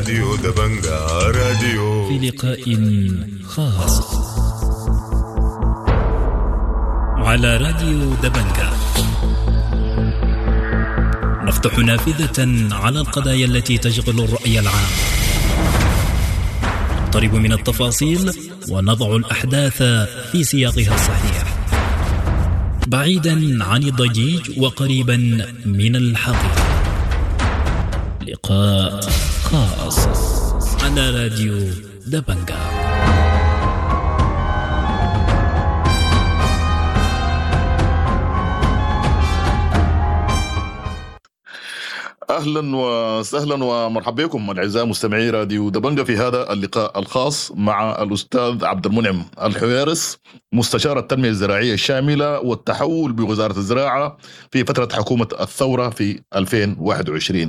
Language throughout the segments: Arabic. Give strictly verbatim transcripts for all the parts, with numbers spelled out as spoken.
راديو دبنجا راديو في لقاء خاص على راديو دبنجا نفتح نافذة على القضايا التي تشغل الرأي العام، نقترب من التفاصيل ونضع الأحداث في سياقها الصحيح، بعيدا عن الضجيج وقريبا من الحقيقة. لقاء خاص على راديو دبنجا. أهلا وسهلا ومرحبا بكم أعزائي مستمعي راديو دبنجا في هذا اللقاء الخاص مع الأستاذ عبد المنعم الحويرس، مستشار التنمية الزراعية الشاملة والتحول بوزارة الزراعة في فترة حكومة الثورة في ألفين وواحد وعشرين.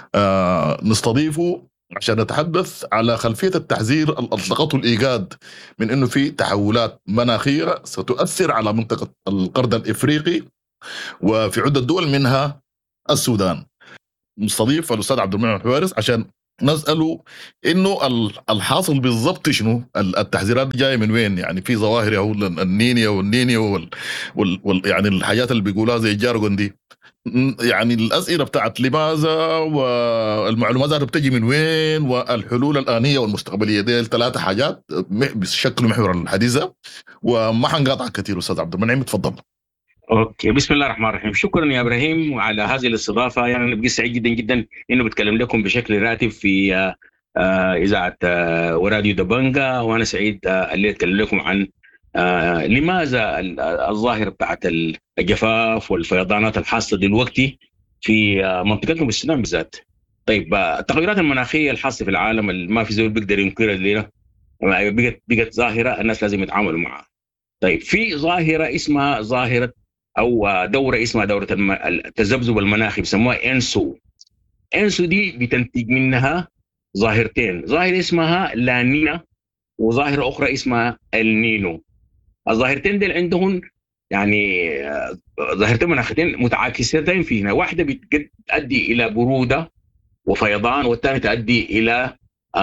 آه نستضيفه عشان نتحدث على خلفية التحذير اللي أطلقته الإيجاد من أنه في تحولات مناخية ستؤثر على منطقة القرن الإفريقي وفي عدة دول منها السودان. مستضيف الأستاذ عبد المنعم الحويرس عشان نسأله إنه الحاصل بالضبط شنو، التحذيرات جاية من وين، يعني في ظواهر أو النينيا والنينيا وال, وال, وال يعني الحاجات اللي بيقولها زي الجارجون دي، يعني الأسئلة بتاعت لماذا والمعلومات ذاتها بتجي من وين والحلول الآنية والمستقبلية، دي الثلاثة حاجات بشكل محور الحديث، وما حنقاطع كثير. أستاذ عبد المنعم تفضل. اوكي، بسم الله الرحمن الرحيم. شكرا يا ابراهيم على هذه الاستضافه، يعني انا بقيت سعيد جدا جدا انه بتكلم لكم بشكل راتب في آه اذاعه آه وراديو دبنجا، وانا سعيد آه اللي اتكلم لكم عن آه لماذا الظاهره بتاعت الجفاف والفيضانات الحاصله دلوقتي في آه منطقتنا بالسودان بالذات. طيب، آه التغيرات المناخيه الحاصله في العالم ما في زول بيقدر ينكرها لنا، بقت بقت ظاهره الناس لازم يتعاملوا معها. طيب، في ظاهره اسمها ظاهره أو دورة اسمها دورة التذبذب المناخي، بيسموها إنسو. إنسو دي بتنتج منها ظاهرتين، ظاهرة اسمها لانينا وظاهرة أخرى اسمها النينو. الظاهرتين دي عندهم يعني ظاهرتين مناخيتين متعاكستين فينا، واحدة بتؤدي إلى برودة وفيضان، والثانية تؤدي إلى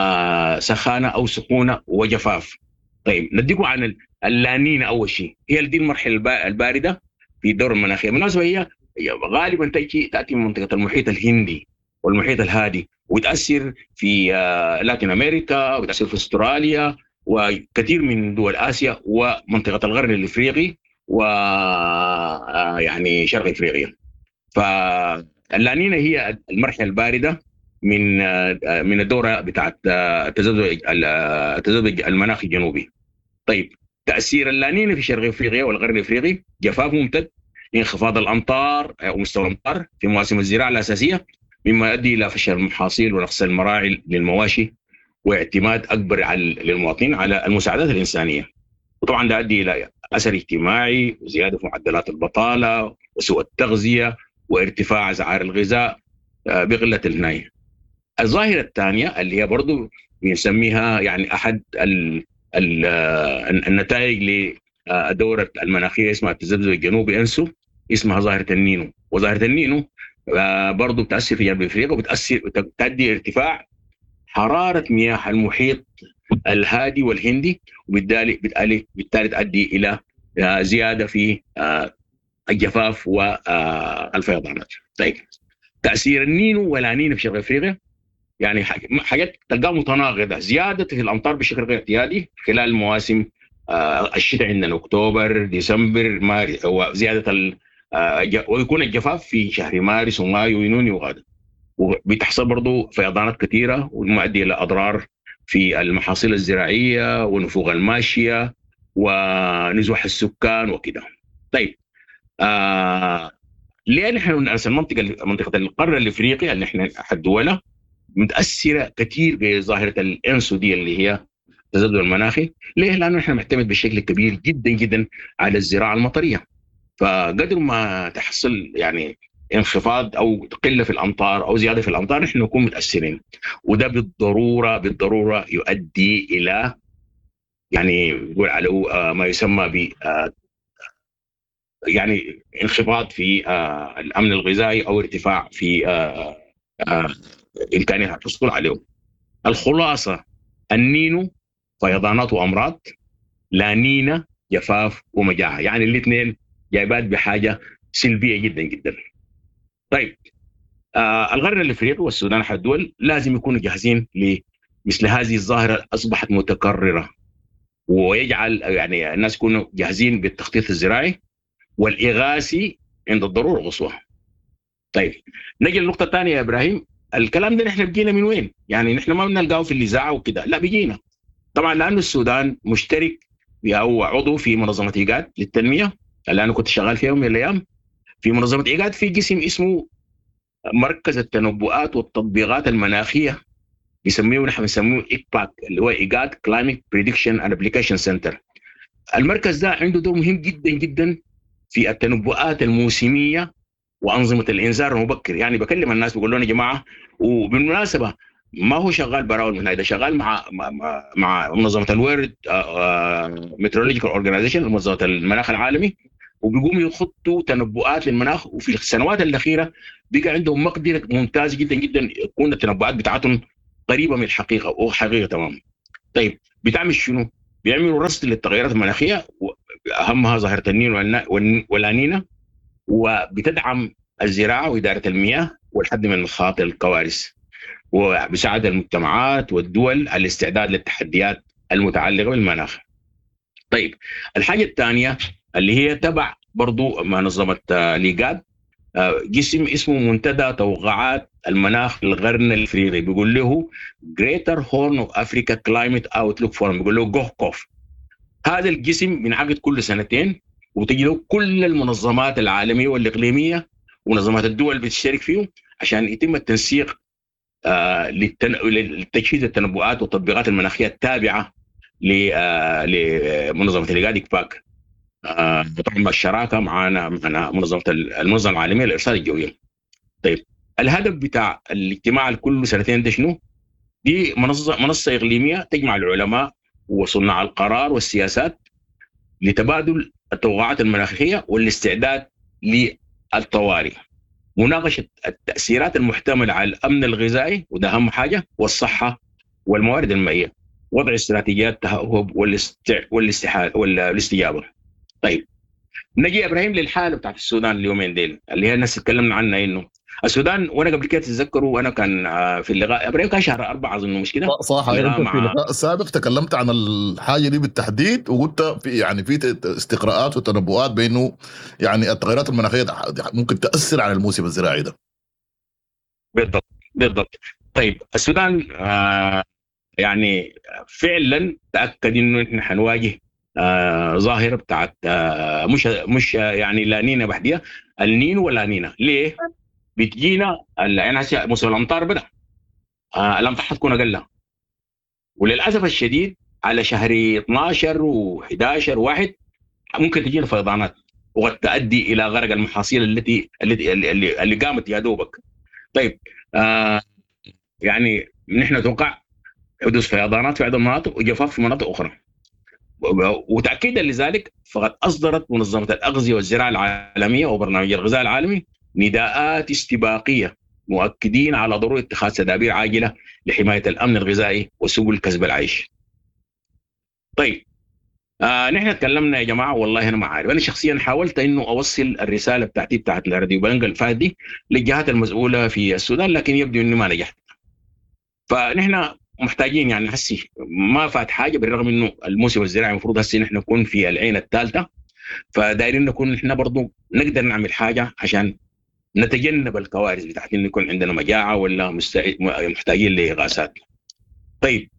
سخانة أو سخونة وجفاف. طيب، نديكم عن اللانينا. أول شيء هي دي المرحلة الباردة في الدورة المناخية. بالنسبة هي غالبا تأتي تأتي من منطقة المحيط الهندي والمحيط الهادي، وتأثر في لاتين أمريكا، وتأثر في أستراليا وكثير من دول آسيا ومنطقة الغرب الإفريقي و يعني شرق إفريقيا. فاللانينا هي المرحلة الباردة من من الدورة بتاعت التذبذب التذبذب المناخي الجنوبي. طيب، تأثير اللانينا في شرق إفريقيا والغرب الإفريقي جفاف ممتد، انخفاض الأمطار أو مستوى الأمطار في مواسم الزراعة الأساسية، مما يؤدي إلى فشل المحاصيل ونقص المراعي للمواشي، واعتماد أكبر على للمواطنين على المساعدات الإنسانية. وطبعا ده يؤدي إلى أثر اجتماعي وزيادة في معدلات البطالة وسوء التغذية وارتفاع أسعار الغذاء بقلة العناية. الظاهرة الثانية اللي هي برضو بنسميها يعني أحد ال النتائج لدورة المناخية اسمها التذبذب الجنوبي إنسو، اسمها ظاهرة النينو. وظاهرة النينو برضو بتأثر في جنوب أفريقيا، وبتأثر تؤدي ارتفاع حرارة مياه المحيط الهادي والهندي، وبالتالي بالتالي بالتالي تؤدي إلى زيادة في الجفاف والفيضانات. طيب، تأثير النينو واللانينا في شرق أفريقيا يعني حاجات تلقاها متناقضة. زيادة في الأمطار بشكل غير اعتيادي خلال مواسم الشتاء عندنا أكتوبر ديسمبر مارس، وزيادة ال ويكون الجفاف في شهر مارس ومايو ويونيو وغدا، وبتحصل برضو فيضانات كثيرة ومؤدي إلى أضرار في المحاصيل الزراعية ونفوق الماشية ونزوح السكان وكده. طيب، آه ليه نحن المنطقة منطقة القرن الإفريقي اللي احنا أحد دولة متأثرة كثير بظاهرة الإنسو دي اللي هي التذبذب المناخي؟ ليه؟ لأنه نحن نعتمد بشكل كبير جدا جدا على الزراعة المطرية، فقدر ما تحصل يعني انخفاض أو قلة في الأمطار أو زيادة في الأمطار نحن نكون متأثرين، وده بالضرورة بالضرورة يؤدي إلى يعني يقول على ما يسمى ب يعني انخفاض في الأمن الغذائي أو ارتفاع في إمكانية الحصول عليه. الخلاصة النينو فيضانات وأمراض، لا نينا جفاف ومجاعة، يعني الاثنين جايبات بحاجة سلبية جدا جدا. طيب آه القرن الافريقي والسودان احد الدول لازم يكونوا جاهزين لمثل هذه الظاهرة أصبحت متكررة، ويجعل يعني الناس يكونوا جاهزين بالتخطيط الزراعي والإغاثي عند الضرورة القصوى. طيب نجي للنقطة الثانية يا إبراهيم، الكلام ده نحن بجينا من وين؟ يعني نحن ما بنلقاه في الإذاعة وكده، لا بيجينا طبعا لأن السودان مشترك أو عضو في منظمة إيجاد للتنمية اللي أنا كنت شغال فيها يوم من الأيام. في منظمة إيجاد في قسم اسمه مركز التنبؤات والتطبيقات المناخية، بيسميه نحن بنسميه إيكباك اللي هو إيجاد كلايمت بريدكشن اند ابليكيشن سنتر. المركز ده عنده دور مهم جدا جدا في التنبؤات الموسمية وأنظمة الإنذار المبكر. يعني بكلم الناس بقول لهم يا جماعة، وبالمناسبة ما هو شغال براول من هذا، شغال مع مع, مع منظمة الورد ميترولوجيكال اورجانيزيشن، منظمة المناخ العالمي، وبيقوموا يخطوا تنبؤات للمناخ. وفي السنوات الأخيرة بقى عندهم مقدرة ممتازة جدا جدا يكون التنبؤات بتاعتهم قريبة من الحقيقة أو حقيقة تمام. طيب بتعمل شنو؟ بيعملوا رصد للتغيرات المناخية، أهمها ظاهرة النين واللانينا، وبتدعم الزراعة وإدارة المياه والحد من مخاطر الكوارث، وبساعد المجتمعات والدول على الاستعداد للتحديات المتعلقة بالمناخ. طيب الحاجة الثانية اللي هي تبع برضو منظمة ليغاد، جسم اسمه منتدى توقعات المناخ في القرن الافريقي، بيقول له Greater Horn of Africa Climate Outlook Forum، بيقول له جوهكوف. هذا الجسم بينعقد كل سنتين، وتجد كل المنظمات العالمية والإقليمية ونظمات الدول بتشترك فيه عشان يتم التنسيق آه لتجهيز التنبؤات والتطبيقات المناخية التابعة لمنظمة الإيجاد إيكباك، آه طبعا الشراكة معنا معنا منظمة المنظمة العالمية للإرصاد الجوي. طيب الهدف بتاع الاجتماع كل سنتين ده شنو؟ دي منصة منصة إقليمية تجمع العلماء وصناع القرار والسياسات لتبادل التوقعات المناخية والاستعداد للطوارئ، مناقشة التأثيرات المحتملة على الأمن الغذائي وده أهم حاجة، والصحة والموارد المائية، وضع استراتيجيات تهوب والاستحال والاستجابة. طيب نجي إبراهيم للحالة بتاعت السودان اليومين ديل اللي هي الناس تكلمنا عنها، إنه السودان وانا قبل كده تتذكروا وانا كان في اللقاء ابراهيم كان شهر أربعة اظن مش كده صح. انت في اللقاء السابق تكلمت عن الحاجه دي بالتحديد، وقلت في يعني في استقراءات وتنبؤات بانه يعني التغيرات المناخيه ممكن تاثر على الموسم الزراعي ده. بالضبط بالضبط. طيب السودان آه يعني فعلا تاكد انه احنا حنواجه آه ظاهره بتاعت آه مش مش يعني لا نينا بحديها، النينو ولا نينا. ليه؟ بتجينا يعني موسم الامطار بدا آه الامطار حتكون اقل، وللاسف الشديد على شهر اثناشر وحداشر واحد ممكن تجينا فيضانات وقد تؤدي الى غرق المحاصيل التي التي اللي, اللي قامت يا دوبك. طيب آه يعني نحن نتوقع حدوث فيضانات في عدة مناطق وجفاف في مناطق اخرى، وتاكيدا لذلك فقد اصدرت منظمه الاغذيه والزراعه العالميه وبرنامج الغذاء العالمي نداءات استباقيه مؤكدين على ضروره اتخاذ تدابير عاجله لحمايه الامن الغذائي وسبل كسب العيش. طيب آه نحن تكلمنا يا جماعه، والله انا ما عارف، انا شخصيا حاولت انه اوصل الرساله بتاعتي بتاعت الراديو بنجا الفات دي للجهات المسؤوله في السودان، لكن يبدو اني ما نجحت. فنحن محتاجين يعني هسي ما فات حاجه، بالرغم انه الموسم الزراعي المفروض هسي نحن نكون في العين الثالثه، فدايرين نكون نحن برضو نقدر نعمل حاجه عشان نتجنب الكوارث بتاعت انه يكون عندنا مجاعه ولا محتاجين لاغاثات. طيب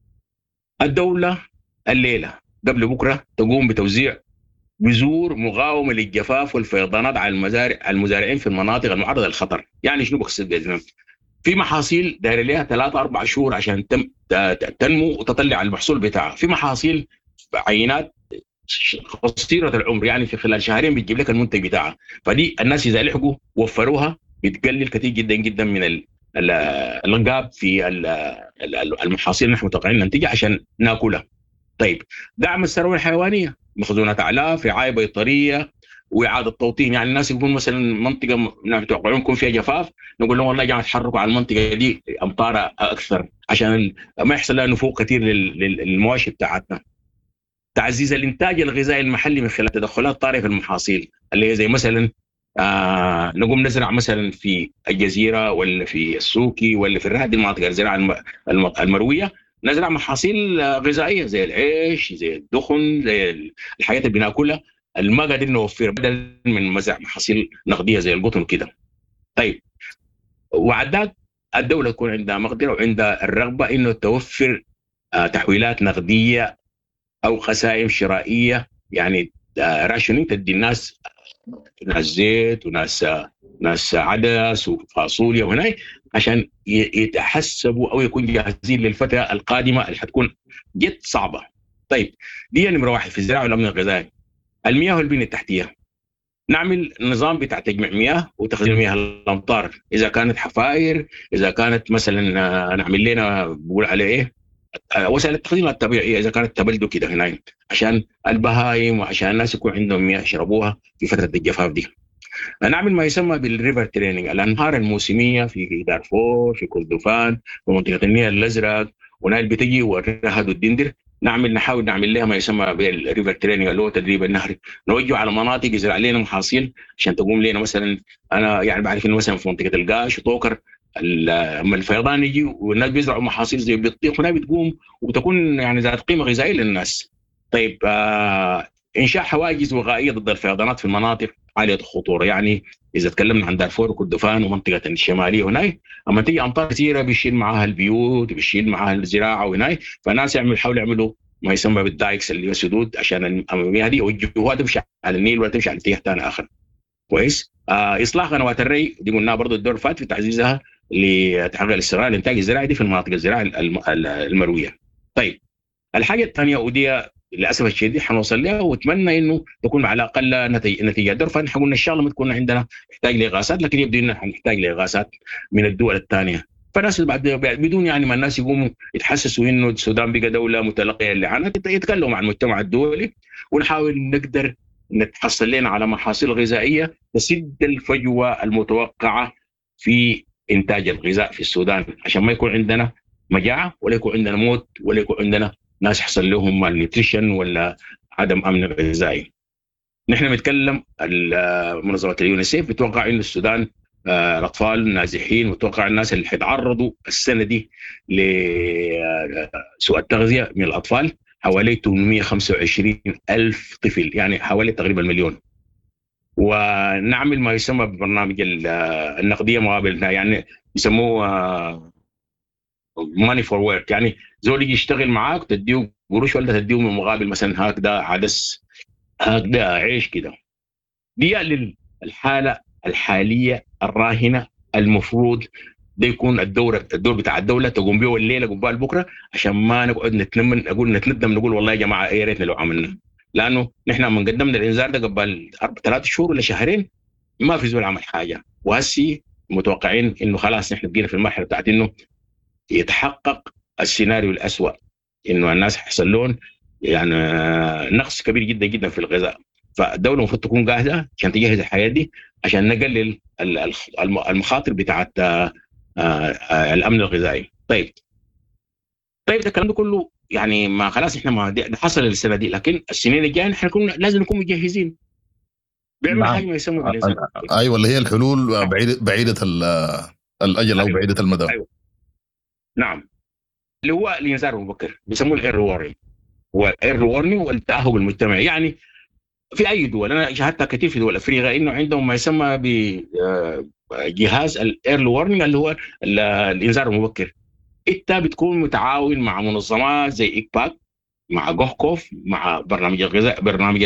الدوله الليله قبل بكره تقوم بتوزيع بذور مقاومه للجفاف والفيضانات على المزارع المزارعين في المناطق المعرضه للخطر. يعني شنو بقصد باذن؟ في محاصيل داير لها ثلاثة أربع شهور عشان تم تنمو وتطلع المحصول بتاعها، في محاصيل عينات قصيرة العمر يعني في خلال شهرين بتجيب لك المنتج بتاعها. فدي الناس إذا لحقوا وفروها بتقلل كثير جدا جدا من الانقاب في المحاصيل اللي نحن متوقعين ننتجها عشان ناكلها. طيب دعم الثروة الحيوانية، مخزونات أعلاف، رعاية بيطرية، واعاده توطين. يعني الناس يقولون مثلا منطقه يتوقعون يكون فيها جفاف، نقول لهم والله يا جماعه تحركوا على المنطقه دي امطار اكثر عشان ما يحصل لها نفوق كثير للمواشي بتاعتنا. تعزيز الانتاج الغذائي المحلي من خلال تدخلات طارئه في المحاصيل اللي هي زي مثلا آه نقوم نزرع مثلا في الجزيره ولا في السوكي ولا في الرهد، المناطق الزراعه المرويه، نزرع محاصيل غذائيه زي العيش زي الدخن زي الحاجات اللي بناكلها اللي ما قادرين نوفر، بدل من مزرعه محاصيل نقديه زي القطن كده. طيب وعداك الدوله تكون عندها مقدره وعندها الرغبه انه توفر آه تحويلات نقديه او خسائم شرائيه، يعني آه راشنينج تدي الناس ناس زيت وناس ناس عدس وفاصوليا وهناي عشان يتحسبوا او يكونوا جاهزين للفتره القادمه اللي حتكون جد صعبه. طيب دي نمره واحد في الزراعه والامن الغذائي. المياه والبنيه التحتيه، نعمل نظام بتاع تجميع مياه وتخزين مياه الامطار، اذا كانت حفائر، اذا كانت مثلا نعمل لنا بقول عليه ايه وسائل التخزين الطبيعيه، اذا كانت تبلدوا كده هناك عشان البهايم وعشان الناس يكون عندهم مياه يشربوها في فتره الجفاف دي. نعمل ما يسمى بالريفر تريننج، الانهار الموسميه في دارفور في كردفان ومنطقه النيل الازرق ونايل بتجي والرهد والدندر، نعمل نحاول نعمل لها ما يسمى بالريفر تريننج اللي هو تدريب النهر، نوجه على مناطق يزرع لنا محاصيل عشان تقوم لنا. مثلا انا يعني بعرف انه مثلا في منطقه القاش وطوكر لما الفيضان يجي والناس بيزرعوا محاصيل زي البطيخ هنا بتقوم وتكون يعني ذات قيمه غذائيه للناس. طيب آه انشاء حواجز وقائيه ضد الفيضانات في المناطق عاليه الخطوره، يعني اذا تكلمنا عن دارفور وكردفان ومنطقه الشماليه هناي اما تيجي امطار كثيره بيشيل معها البيوت وبيشيل معها الزراعه وهناي، فالناس يعملوا يحاولوا يعملوا ما يسمى بالدايكس اللي هو سدود عشان المياه دي يوجهوها تمشي على النيل ولا تمشي على اتجاه ثاني اخر. كويس. آه اصلاح قنوات الري دي قلناها برضه الدور فات في تعزيزها لتحقيق الاستقرار الانتاج الزراعي دي في المناطق الزراعيه المرويه. طيب الحاجه الثانيه ودي للاسف الشديد حنوصل لها واتمنى انه تكون على الاقل نتيجه دور فان حقولنا ان شاء الله ما تكون عندنا نحتاج لاغاثات، لكن يبدو ان حنحتاج لاغاثات من الدول الثانيه. فالناس بعد بدون يعني ما الناس يقوموا يتحسسوا انه السودان بقى دوله متلقيه لعنات، يتكلموا مع المجتمع الدولي ونحاول نقدر نتحصل لنا على محاصيل غذائيه تسد الفجوه المتوقعه في انتاج الغذاء في السودان، عشان ما يكون عندنا مجاعه ولا يكون عندنا موت ولا يكون عندنا ناس يحصل لهم النيوتريشن ولا عدم امن غذائي. نحن بنتكلم منظمه اليونيسيف بتوقع ان السودان الاطفال نازحين، وتوقع الناس اللي حيتعرضوا السنه دي لسوء التغذيه من الاطفال حوالي ثمانمئة وخمسة وعشرين ألف طفل، يعني حوالي تقريبا مليون. ونعمل ما يسمى ببرنامج النقديه مقابل، يعني يسموه ماني فور ورك، يعني زول يجي يشتغل معاك تديه قروش ولا تديه من مقابل مثلا هكذا عدس هكذا عيش كده. دي للحاله الحاليه الراهنه المفروض ده يكون الدور الدور بتاع الدوله تقوم به الليله قبال بكره، عشان ما نقعد نتنمن نقول نتندم نقول والله يا جماعه يا ريتنا لو عملنا، لانه نحن من قدمنا الانذار ده قبل ثلاث شهور ولا شهرين ما في زول عمل حاجه، وهسي متوقعين انه خلاص نحن بقينا في المرحله بتاعت انه يتحقق السيناريو الأسوأ، انه الناس يحصل لهم يعني نقص كبير جدا جدا في الغذاء. فالدوله المفروض تكون جاهزه عشان تجهز الحياه دي عشان نقلل المخاطر بتاعت الامن الغذائي. طيب طيب الكلام ده كله يعني ما خلاص احنا ما ده حصل السنه دي، لكن السنين الجايه احنا كنا لازم نكون مجهزين. بيعمل حاجه ما يسمى بالانسان. ايوه اللي هي الحلول بعيده بعيده الاجل او أيوة. بعيده المدى. أيوة. نعم، اللي هو الانذار المبكر بيسموه الاير وارنينج، هو الاير وارنينج والتاهب المجتمعي. يعني في اي دول انا شاهدتها كثير في دول افريقيا انه عندهم ما يسمى بجهاز الاير وارنينج اللي هو الانذار المبكر. انت بتكون متعاون مع منظمات زي إيكباك مع جوهكوف مع برنامج الغذاء برنامج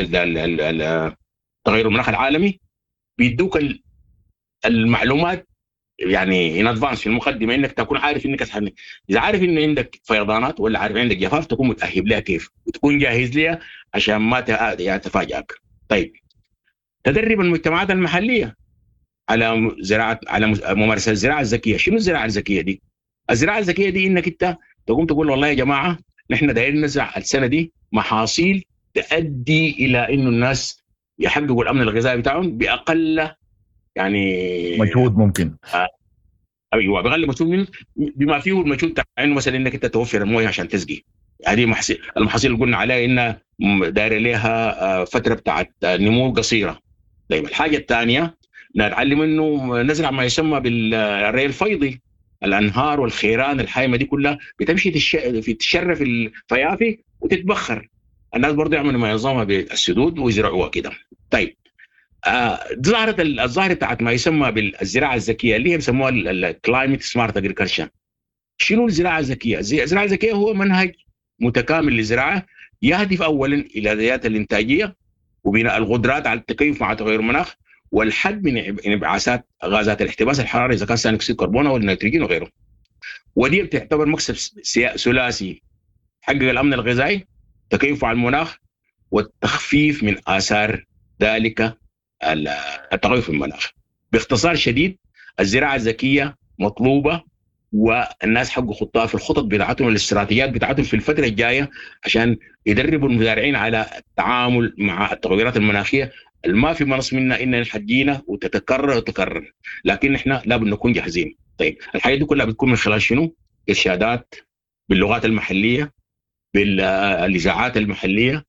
تغير المناخ العالمي، بيدوك المعلومات يعني ان ادفانس في المقدمه انك تكون عارف انك تحن. اذا عارف ان عندك فيضانات ولا عارف عندك جفاف تكون متاهب لها كيف وتكون جاهز لها عشان ما تفاجئك. طيب تدرب المجتمعات المحليه على زراعه على ممارسه الزراعه الذكيه. شنو الزراعه الذكيه دي؟ الزراعه الذكيه دي انك انت تقوم تقول والله يا جماعه نحن دايرين نزرع السنه دي محاصيل تؤدي الى انه الناس يحققوا الامن الغذائي بتاعهم باقل يعني مجهود ممكن. آه ايوه بغلب مجهود بما فيه المجهود بتاع انه مثلا انك انت توفر المويه عشان تسقي. هذه محصيل المحاصيل اللي قلنا عليها انها دايره لها فتره بتاعت نمو قصيره. طيب الحاجه الثانيه نتعلم انه نزرع ما يسمى بالري الفيضي. الانهار والخيران الحايمه دي كلها بتمشي تش... في تشرف الفيافي وتتبخر. الناس برضه يعملوا ما ينظمها بالسدود ويزرعوها كده. طيب آه ظهرت الظاهره بتاعت ما يسمى بالزراعه الذكيه اللي هي بيسموها الكلايمت سمارت اجريكلتشر. شنو الزراعه الذكيه؟ الزراعه الذكيه هو منهج متكامل للزراعه يهدف اولا الى زياده الانتاجيه وبناء القدرات على التكيف مع تغير المناخ والحد من انبعاثات غازات الاحتباس الحراري اذا كان ثاني اكسيد الكربون او النيتروجين وغيره. ودي بتعتبر مكسب ثلاثي: حقق الامن الغذائي، تكيف مع المناخ، والتخفيف من اثار ذلك التغير في المناخ. باختصار شديد الزراعه الذكيه مطلوبه والناس حقوا خطها في الخطط بتاعتهم والاستراتيجيات بتاعتهم في الفتره الجايه عشان يدربوا المزارعين على التعامل مع التغيرات المناخيه ما في منص منا إننا نحجينا وتتكرر وتكرر، لكن إحنا لابد نكون جاهزين. طيب الحاجات دي كلها بتكون من خلال شنو؟ إرشادات باللغات المحلية، بالإذاعات المحلية،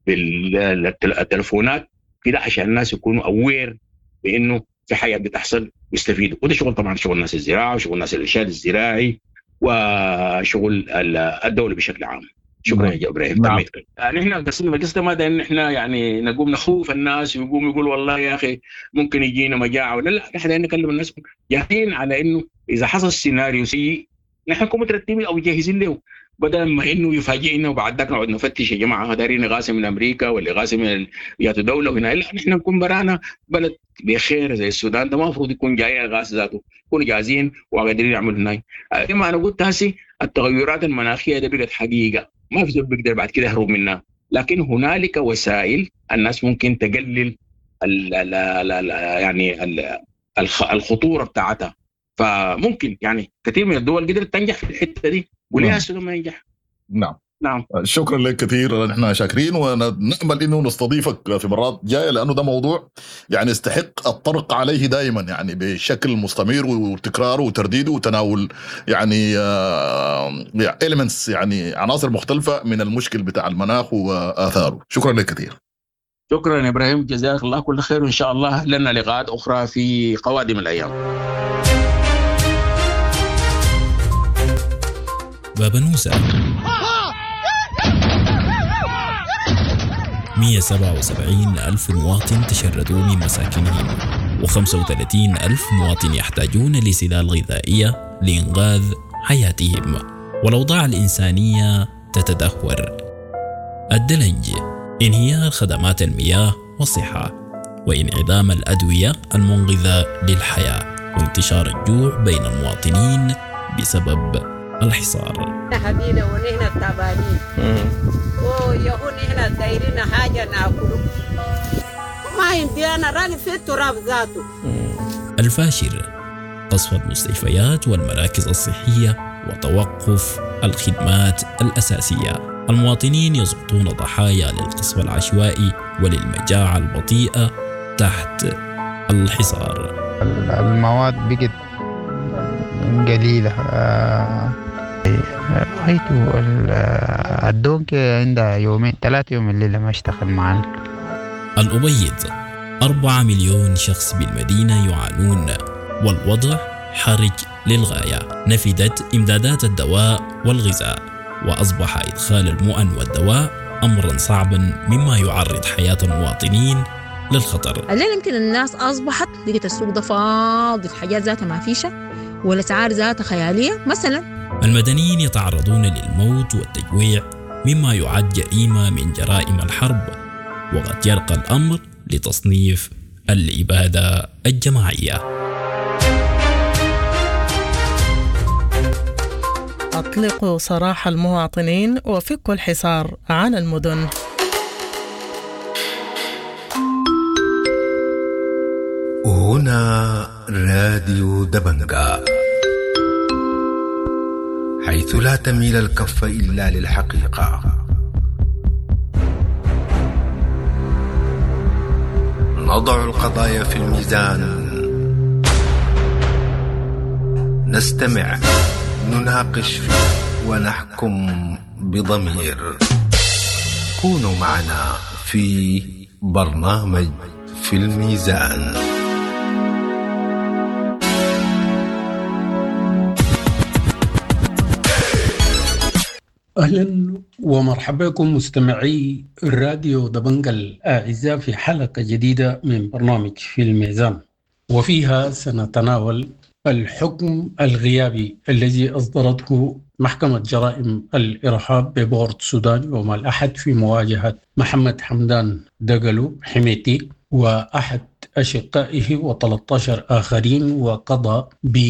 بالتلفونات كده عشان الناس يكونوا أوير بإنه في حاجات بتحصل ويستفيدوا. وده شغل طبعا شغل الناس الزراعة وشغل الناس الإرشاد الزراعي وشغل الدولة بشكل عام. شكرا يا ابراهيم. نعم. يعني احنا قصدنا القصه ما ده ان احنا يعني نقوم نخوف الناس ويقوم يقول والله يا اخي ممكن يجينا مجاعه ولا لا. احنا نكلم الناس جاهزين على انه اذا حصل سيناريو سيء نحن نكون مترتبين او جاهزين له، بدل ما انه يفاجئنا وبعد ذاك نقعد نفتش يا جماعه دارين غاسه من امريكا ولا غاسه من يا دوله هنا. لا نحن نكون برانا بلد بخير زي السودان ده ما المفروض يكون جاي غاز ذاته، نكون جاهزين وقادرين نعمل هناي. كما انا قلت هسي التغيرات المناخيه دي بقت حقيقه ما في زول بيقدر بعد كده يهرب منها، لكن هنالك وسائل الناس ممكن تقلل ال ال ال يعني ال الخطوره بتاعتها. فممكن يعني كثير من الدول قدرت تنجح في الحته دي وليها السودان ما ينجح. نعم نعم شكرا لك كثير. نحن شاكرين ونأمل انه نستضيفك في مرات جايه لانه ده موضوع يعني يستحق الطرق عليه دائما يعني بشكل مستمر وتكراره وترديده وتناول يعني إليمنتس يعني عناصر مختلفه من المشكل بتاع المناخ واثاره. شكرا لك كثير. شكرا يا ابراهيم جزاك الله كل خير وان شاء الله لنا لقاءات اخرى في قوادم الايام. بابا نوسة مئة وسبعة وسبعين ألف مواطن تشردوا من مساكنهم وخمسة وثلاثين ألف مواطن يحتاجون لسلال غذائية لإنقاذ حياتهم، والأوضاع الإنسانية تتدهور. الدلنج، انهيار خدمات المياه والصحة، وانعدام الأدوية المنقذة للحياة، وانتشار الجوع بين المواطنين بسبب الحصار. حبينا ونحن التعبانين ويهون نحن دايرين حاجة ناكله ما يمدينا راقد في التراب ذاته. الفاشر، قصف المستشفيات والمراكز الصحية وتوقف الخدمات الأساسية. المواطنين يسقطون ضحايا للقصف العشوائي وللمجاعة البطيئة تحت الحصار. المواد بقت قليلة. رأيته الدونك عندها يومين ثلاثة يوم الليلة ما اشتغل معنا. الأبيض، أربعة مليون شخص بالمدينة يعانون والوضع حرج للغاية. نفدت إمدادات الدواء والغذاء وأصبح إدخال المؤن والدواء أمرا صعبا مما يعرض حياة المواطنين للخطر. الليل يمكن الناس أصبحت لقيت السوق ده فاضي، الحاجات ذاتها ما فيشة والأسعار ذاتها خيالية. مثلا المدنيين يتعرضون للموت والتجويع مما يعد جريمة من جرائم الحرب، وقد يرقى الأمر لتصنيف الإبادة الجماعية. أطلقوا سراح المواطنين وفكوا الحصار عن المدن. هنا راديو دبنجا، حيث لا تميل الكف إلا للحقيقة. الحقيقة. نضع القضايا في الميزان، نستمع، نناقش ونحكم بضمير. كونوا معنا في برنامج في الميزان. أهلا ومرحبا بكم مستمعي الراديو دبنجة الأعزاء في حلقة جديدة من برنامج في الميزان، وفيها سنتناول الحكم الغيابي الذي أصدرته محكمة جرائم الإرهاب ببورت سودان يوم الأحد في مواجهة محمد حمدان دقلو حميتي وأحد أشقائه وثلاثة عشر آخرين، وقضى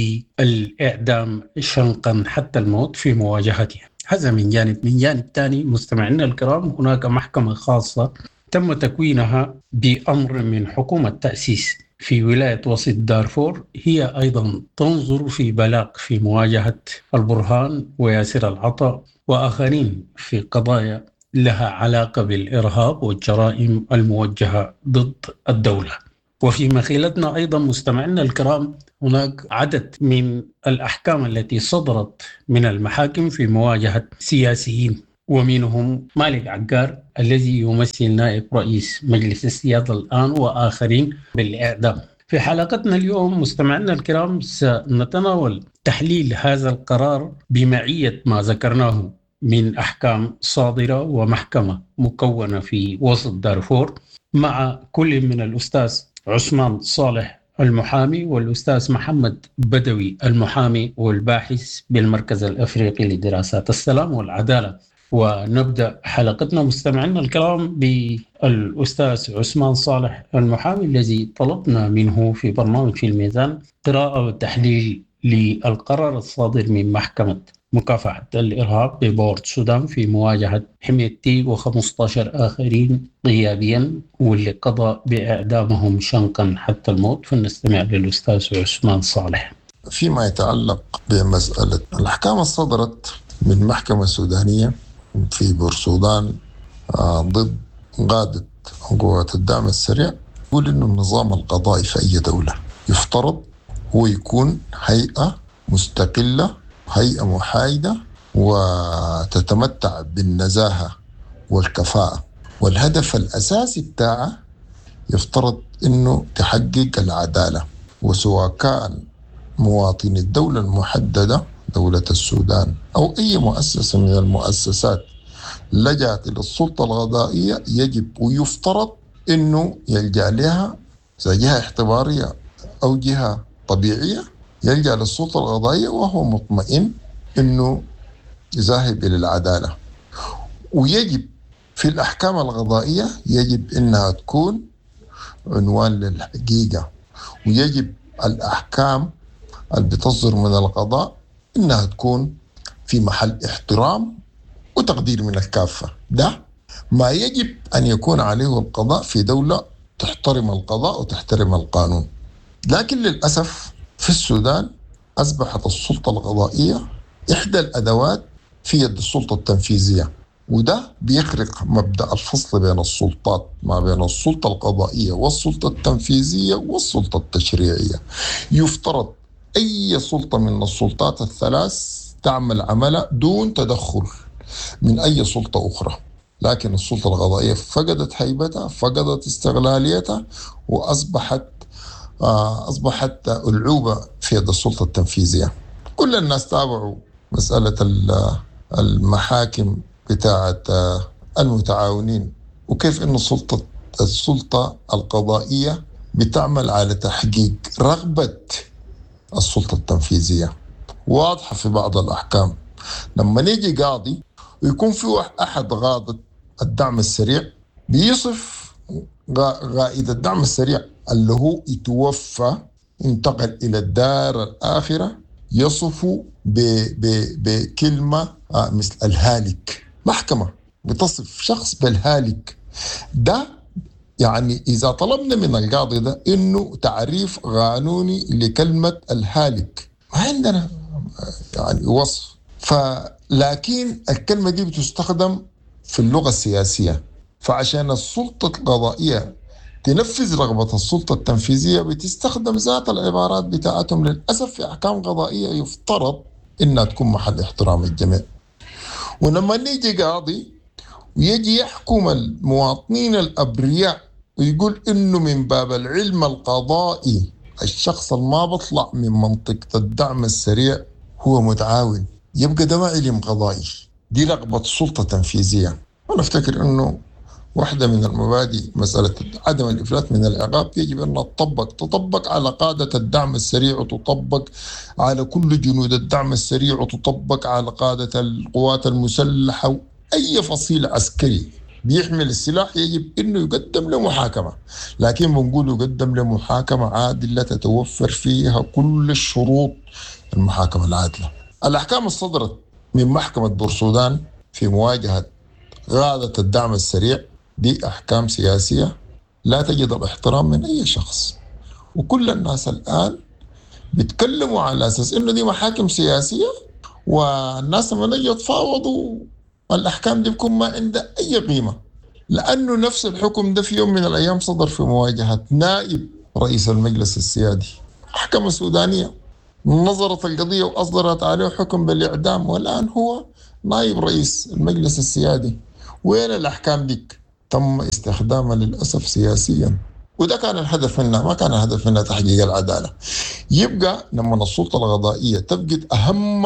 بالإعدام شنقا حتى الموت في مواجهته. هذا من جانب. من جانب ثاني مستمعينا الكرام، هناك محكمة خاصة تم تكوينها بأمر من حكومة تأسيس في ولاية وسط دارفور، هي أيضا تنظر في بلاغ في مواجهة البرهان وياسر العطا وآخرين في قضايا لها علاقة بالإرهاب والجرائم الموجهة ضد الدولة. وفي مخيلتنا أيضا مستمعينا الكرام، هناك عدد من الأحكام التي صدرت من المحاكم في مواجهة سياسيين، ومنهم مالك عقار الذي يمثل نائب رئيس مجلس السيادة الآن وآخرين بالإعدام. في حلقتنا اليوم مستمعينا الكرام سنتناول تحليل هذا القرار بمعية ما ذكرناه من أحكام صادرة ومحكمة مكونة في وسط دارفور، مع كل من الأستاذ عثمان صالح المحامي والأستاذ محمد بدوي المحامي والباحث بالمركز الأفريقي لدراسات السلام والعدالة. ونبدأ حلقتنا مستمعينا الكرام بالأستاذ عثمان صالح المحامي الذي طلبنا منه في برنامج في الميزان قراءة وتحليل للقرار الصادر من محكمة مكافحة الإرهاب ببورت سودان في مواجهة حميتي وخمسة عشر آخرين غيابيا، واللي قضى بإعدامهم شنقا حتى الموت. فنستمع للأستاذ عثمان صالح. فيما يتعلق بمسألة الأحكام الصدرت من محكمة سودانية في بورسودان ضد قادة قوات الدعم السريع، يقول إنه النظام القضائي في أي دولة يفترض هو يكون هيئة مستقلة، هيئة محايدة وتتمتع بالنزاهة والكفاءة، والهدف الأساسي بتاعه يفترض إنه تحقق العدالة. وسواء كان مواطني الدولة المحددة دولة السودان أو أي مؤسسة من المؤسسات لجأت إلى السلطة القضائية، يجب ويفترض إنه يلجأ لها إذا جهة اعتبارية أو جهة طبيعية، يلجأ للسلطة القضائية وهو مطمئن إنه يذهب إلى العدالة. ويجب في الأحكام القضائية يجب إنها تكون عنوان للحقيقة، ويجب الأحكام اللي بتصدر من القضاء إنها تكون في محل احترام وتقدير من الكافة. ده ما يجب أن يكون عليه القضاء في دولة تحترم القضاء وتحترم القانون. لكن للأسف في السودان أصبحت السلطة القضائية إحدى الأدوات في يد السلطة التنفيذية، وده بيخرق مبدأ الفصل بين السلطات ما بين السلطة القضائية والسلطة التنفيذية والسلطة التشريعية. يفترض أي سلطة من السلطات الثلاث تعمل عملها دون تدخل من أي سلطة أخرى، لكن السلطة القضائية فقدت هيبتها، فقدت استغلاليتها، وأصبحت أصبحت ألعوبة في يد السلطة التنفيذية. كل الناس تابعوا مسألة المحاكم بتاعة المتعاونين، وكيف أن السلطة السلطة القضائية بتعمل على تحقيق رغبة السلطة التنفيذية. واضحة في بعض الأحكام لما نيجي قاضي ويكون في أحد قادة الدعم السريع بيصف قائد الدعم السريع اللي هو يتوفى انتقل إلى الدار الآخرة، يصفه بكلمة مثل الهالك. محكمة بتصف شخص بالهالك. ده يعني إذا طلبنا من القاضي ده إنه تعريف قانوني لكلمة الهالك، ما عندنا يعني وصف. فلكن الكلمة دي بتستخدم في اللغة السياسية، فعشان السلطة القضائية تنفذ رغبة السلطة التنفيذية بتستخدم ذات العبارات بتاعتهم للأسف في أحكام قضائية يفترض إنها تكون محل احترام الجميع. ولما نيجي قاضي ويجي يحكم المواطنين الأبرياء ويقول إنه من باب العلم القضائي الشخص اللي ما بطلع من منطقة الدعم السريع هو متعاون، يبقى ده ما علم قضائي، دي رغبة السلطة التنفيذية. أنا أفتكر إنه واحدة من المبادئ مسألة عدم الإفلات من العقاب يجب أن تطبق تطبق على قادة الدعم السريع، وتطبق على كل جنود الدعم السريع، وتطبق على قادة القوات المسلحة. أي فصيل عسكري بيحمل السلاح يجب أنه يقدم لمحاكمة، لكن بنقول يقدم لمحاكمة عادلة تتوفر فيها كل الشروط المحاكمة العادلة. الأحكام الصدرت من محكمة بورسودان في مواجهة قادة الدعم السريع دي أحكام سياسية لا تجد الاحترام من أي شخص، وكل الناس الآن بيتكلموا على أساس إنه دي محاكم سياسية، والناس لما يجوا يتفاوضوا الأحكام دي بكون ما عندها أي قيمة، لأنه نفس الحكم ده في يوم من الأيام صدر في مواجهة نائب رئيس المجلس السيادي. محكمة سودانية نظرت القضية وأصدرت عليه حكم بالإعدام، والآن هو نائب رئيس المجلس السيادي. وين الأحكام ديك؟ تم استخدامها للأسف سياسيا، وده كان الهدف منها، ما كان الهدف منها تحقيق العدالة. يبقى لما السلطة القضائية تفقد أهم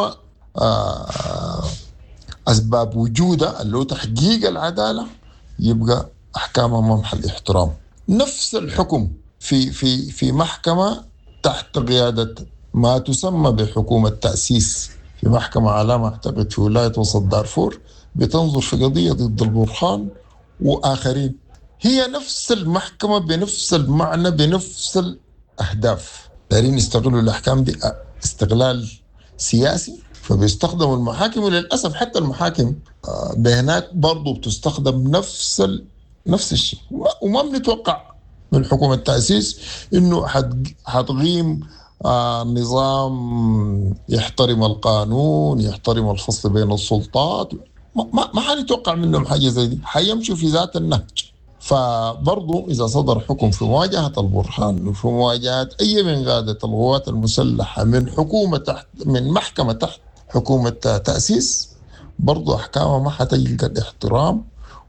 آه أسباب وجودها اللي هو تحقيق العدالة، يبقى أحكامها ما محل احترام. نفس الحكم في في في محكمة تحت قيادة ما تسمى بحكومة تأسيس، في محكمة على ما أعتقد في ولاية وسط دارفور بتنظر في قضية ضد البرهان وآخرين، هي نفس المحكمة بنفس المعنى بنفس الأهداف، دارين يستغلوا الأحكام دي استغلال سياسي، فبيستخدموا المحاكم. وللأسف حتى المحاكم بهناك برضو بتستخدم نفس ال... نفس الشيء، وما بنتوقع من حكومة التأسيس إنه حتقيم آه نظام يحترم القانون، يحترم الفصل بين السلطات. ما, ما, ما حنتوقع منهم حاجة زي دي، حيمشوا في ذات النهج. فبرضو إذا صدر حكم في مواجهة البرهان وفي مواجهة أي من قادة القوات المسلحة من حكومة تحت من محكمة تحت حكومة تأسيس، برضو أحكامها ما حتلقى الاحترام،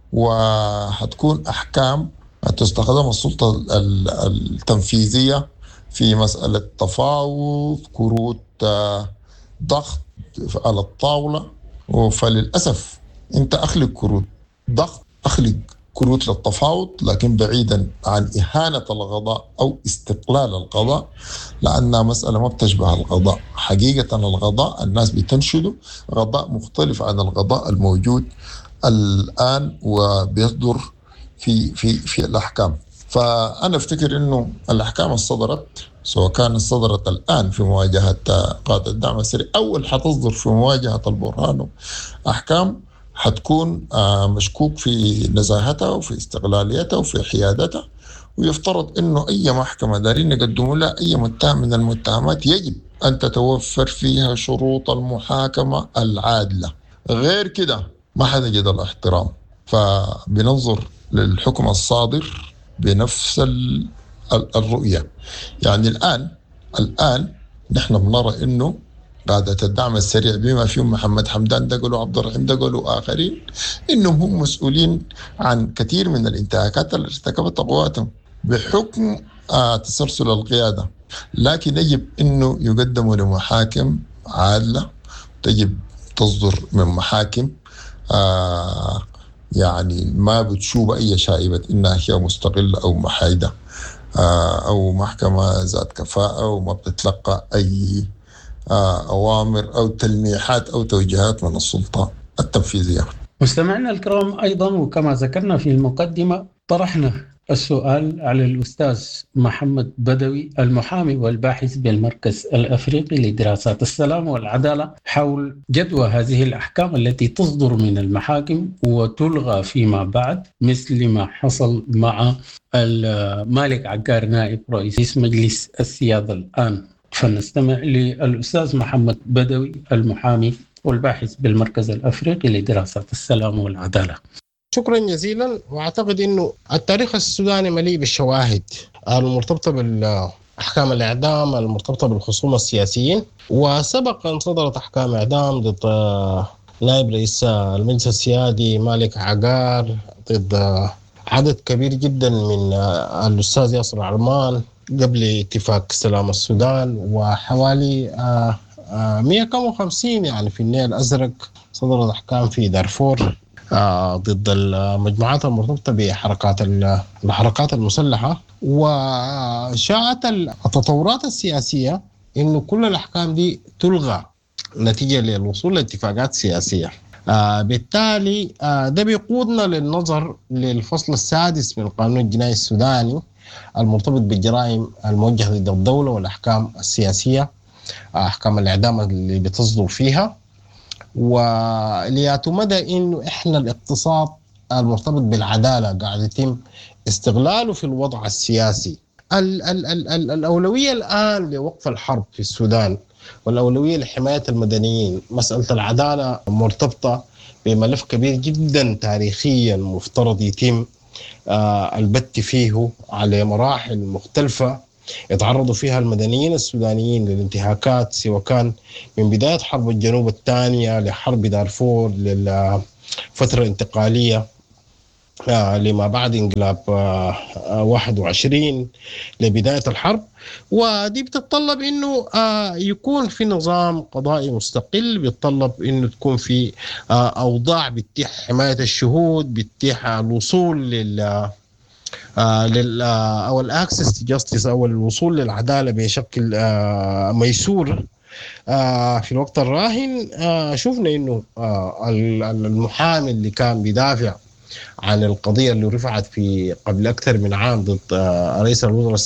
وحتكون أحكام تستخدم السلطة التنفيذية في مسألة تفاوض، كروت ضغط على الطاولة. فللأسف أنت أخلق كروت ضغط، أخلق كروت للتفاوض، لكن بعيدا عن إهانة القضاء أو استقلال القضاء، لأنها مسألة ما بتشبه القضاء. حقيقة القضاء الناس بتنشده قضاء مختلف عن القضاء الموجود الآن وبيصدر في في في الأحكام. فأنا أفتكر إنه الأحكام الصدرت سواء كانت صدرت الآن في مواجهة قادة الدعم السريع أو اللي حتصدر في مواجهة البرهان، أحكام حتكون مشكوك في نزاهتها وفي استقلاليتها وفي حيادتها. ويفترض إنه أي محكمة دارين يقدموا لها أي متهم من المتهمات يجب أن تتوفر فيها شروط المحاكمة العادلة، غير كده ما حنجد الاحترام. فبننظر للحكم الصادر بنفس الرؤية. يعني الآن الآن نحن بنرى إنه قادة الدعم السريع بما فيهم محمد حمدان دقل وعبد الرحيم دقل وآخرين إنهم هم مسؤولين عن كثير من الانتهاكات اللي ارتكبت قواتهم بحكم آه تسلسل القيادة، لكن يجب إنه يقدموا لمحاكم عادلة، تجب تصدر من محاكم آه يعني ما بتشوب أي شائبة إنها هي مستقلة أو محايدة آه أو محكمة ذات كفاءة وما بتتلقى أي آه أوامر أو تلميحات أو توجيهات من السلطة التنفيذية. مستمعينا الكرام، أيضا وكما ذكرنا في المقدمة طرحنا السؤال على الأستاذ محمد بدوي المحامي والباحث بالمركز الأفريقي لدراسات السلام والعدالة حول جدوى هذه الأحكام التي تصدر من المحاكم وتلغى فيما بعد، مثل ما حصل مع المالك عقار نائب رئيس مجلس السيادة الآن. فنستمع للأستاذ محمد بدوي المحامي والباحث بالمركز الأفريقي لدراسات السلام والعدالة. شكرا جزيلا. واعتقد انه التاريخ السوداني مليء بالشواهد المرتبطه بالاحكام الاعدام المرتبطه بالخصوم السياسيين، وسبق ان صدرت احكام اعدام ضد نائب رئيس المجلس السيادي مالك عقار، ضد عدد كبير جدا من الاستاذ ياسر عرمان قبل اتفاق سلام السودان، وحوالي مئة وخمسين يعني في النيل الازرق صدرت احكام في دارفور ضد المجموعات المرتبطة بحركات الحركات المسلحة. وشاءت التطورات السياسية إنه كل الأحكام دي تلغى نتيجة للوصول لاتفاقات سياسية. آه بالتالي آه ده بيقودنا للنظر للفصل السادس من القانون الجنائي السوداني المرتبط بالجرائم الموجهة ضد الدولة والأحكام السياسية، آه أحكام الإعدام اللي بتصدر فيها، ولياتو مدى إنه إحنا الاقتصاد المرتبط بالعدالة قاعد يتم استغلاله في الوضع السياسي. ال ال ال ال الأولوية الآن لوقف الحرب في السودان والأولوية لحماية المدنيين، مسألة العدالة مرتبطة بملف كبير جدا تاريخيا مفترض يتم آه البت فيه على مراحل مختلفة يتعرضوا فيها المدنيين السودانيين للانتهاكات، سواء كان من بداية حرب الجنوب الثانية لحرب دارفور للفترة الانتقالية آه لما بعد انقلاب آه آه واحد وعشرين لبداية الحرب. ودي بتتطلب انه آه يكون في نظام قضائي مستقل، بيتطلب انه تكون في آه اوضاع بتتيح حماية الشهود، بتتيح الوصول لل آه لل آه او الاكسس تو جاستس او الوصول للعدالة بشكل آه ميسور. آه في الوقت الراهن آه شفنا انه آه المحامي اللي كان بيدافع عن القضية اللي رفعت في قبل أكثر من عام ضد رئيس الوزراء